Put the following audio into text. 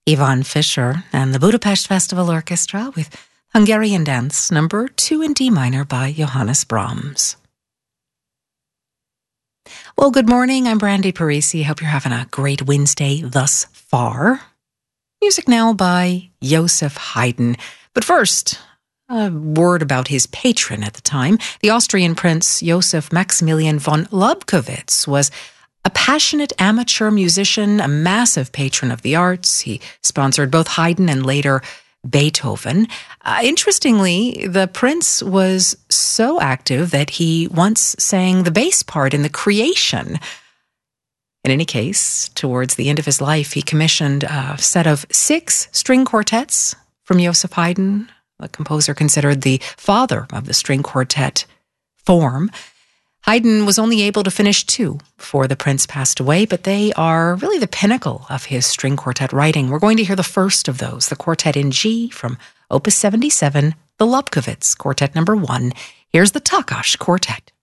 Ivan Fischer and the Budapest Festival Orchestra with Hungarian Dance number 2 in D minor by Johannes Brahms. Well, good morning. I'm Brandy Parisi. Hope you're having a great Wednesday thus far. Music now by Joseph Haydn. But first, a word about his patron at the time. The Austrian Prince Joseph Maximilian von Lobkowitz was a passionate amateur musician, a massive patron of the arts. He sponsored both Haydn and later Beethoven. Interestingly, the prince was so active that he once sang the bass part in The Creation. In any case, towards the end of his life, he commissioned a set of 6 string quartets from Joseph Haydn, the composer considered the father of the string quartet form. Haydn was only able to finish 2 before the prince passed away, but they are really the pinnacle of his string quartet writing. We're going to hear the first of those, the Quartet in G from Opus 77, the Lobkowitz Quartet number 1. Here's the Takács Quartet.